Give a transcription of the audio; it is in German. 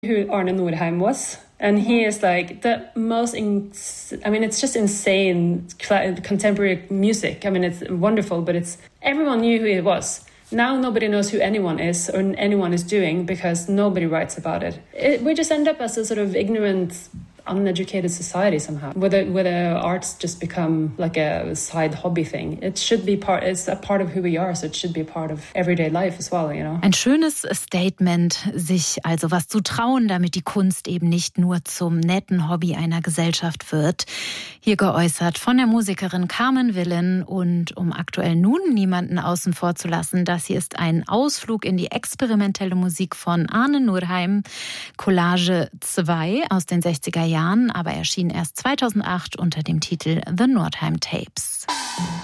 who Arne Nordheim was. And he is like the most, it's just insane contemporary music. I mean, it's wonderful, but everyone knew who he was. Now nobody knows who anyone is or anyone is doing because nobody writes about it. We just end up as a sort of ignorant, uneducated society somehow, where the arts just become like a side hobby thing. It's a part of who we are, so it should be a part of everyday life as well, you know. Ein schönes Statement, sich also was zu trauen, damit die Kunst eben nicht nur zum netten Hobby einer Gesellschaft wird. Hier geäußert von der Musikerin Carmen Willen. Und um aktuell nun niemanden außen vor zu lassen, das hier ist ein Ausflug in die experimentelle Musik von Arne Nordheim, Collage 2 aus den 60er Jahren, aber erschien erst 2008 unter dem Titel The Nordheim Tapes.